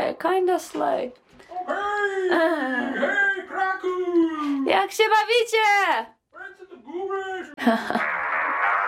kinda slay. Hej, Kraków! Jak się bawicie? Ręce do góry!